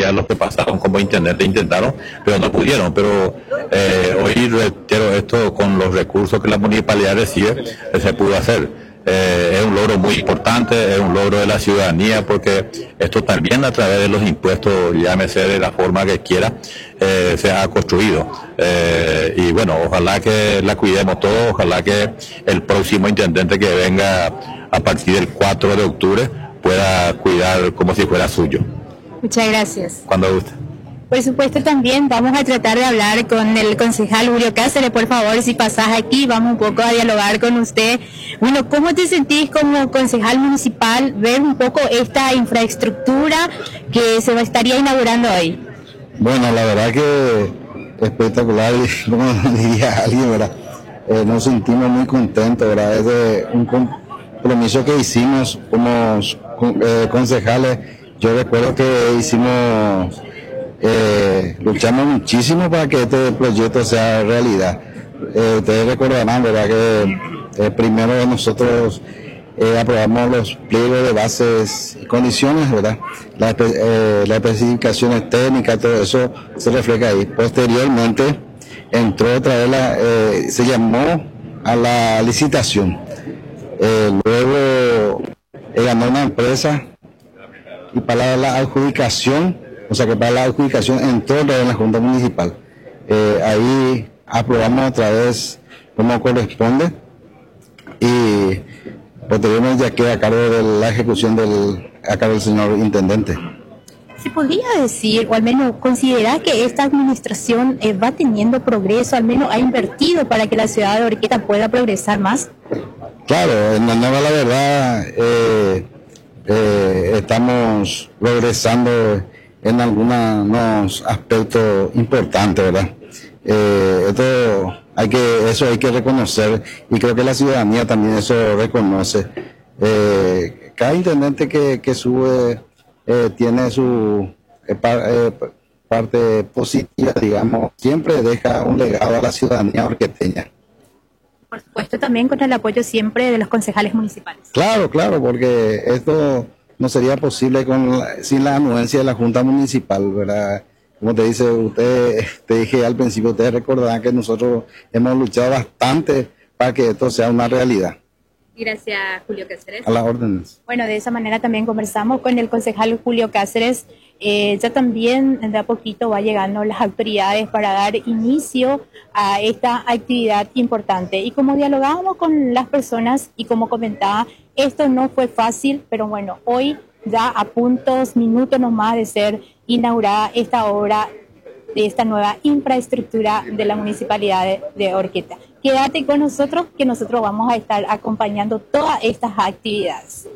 mayoría de los que pasaron como intendente intentaron, pero no pudieron. Pero hoy reitero esto, con los recursos que la municipalidad recibe, se pudo hacer. Es un logro muy importante, es un logro de la ciudadanía, porque esto también a través de los impuestos, llámese de la forma que quiera, se ha construido. Y bueno, ojalá que la cuidemos todos, ojalá que el próximo intendente que venga a partir del 4 de octubre pueda cuidar como si fuera suyo. Muchas gracias. Cuando guste. Por supuesto, también vamos a tratar de hablar con el concejal Julio Cáceres. Por favor, si pasás aquí, vamos un poco a dialogar con usted. Bueno, ¿cómo te sentís como concejal municipal ver un poco esta infraestructura que se estaría inaugurando hoy? Bueno, la verdad que espectacular, como diría alguien, ¿verdad? Nos sentimos muy contentos, ¿verdad? Es de un compromiso que hicimos como concejales. Yo recuerdo que luchamos muchísimo para que este proyecto sea realidad. Ustedes recordarán, ¿verdad?, que primero nosotros aprobamos los pliegos de bases y condiciones, ¿verdad? Las especificaciones técnicas, todo eso se refleja ahí. Posteriormente entró otra vez se llamó a la licitación. Luego ganó una empresa y para la adjudicación, o sea que para la adjudicación entró en la Junta Municipal. Ahí aprobamos otra vez como corresponde y posteriormente ya queda a cargo de la ejecución a cargo del señor intendente. ¿Se podría decir, o al menos considerar que esta administración va teniendo progreso, al menos ha invertido para que la ciudad de Orqueta pueda progresar más? Claro, en la verdad estamos progresando en algunos aspectos importantes, ¿verdad? Eso hay que reconocer, y creo que la ciudadanía también eso reconoce. Cada intendente que sube tiene su parte positiva, digamos, siempre deja un legado a la ciudadanía orqueteña. Por supuesto, también con el apoyo siempre de los concejales municipales. Claro, porque esto no sería posible sin la anuencia de la Junta Municipal, ¿verdad? Como te dije al principio, ustedes recordarán que nosotros hemos luchado bastante para que esto sea una realidad. Gracias, Julio Cáceres. A las órdenes. Bueno, de esa manera también conversamos con el concejal Julio Cáceres. Ya también de a poquito va llegando las autoridades para dar inicio a esta actividad importante. Y como dialogábamos con las personas y como comentaba, esto no fue fácil, pero bueno, hoy ya a minutos nomás de ser inaugurada esta obra de esta nueva infraestructura de la Municipalidad de Orqueta. Quédate con nosotros, que nosotros vamos a estar acompañando todas estas actividades.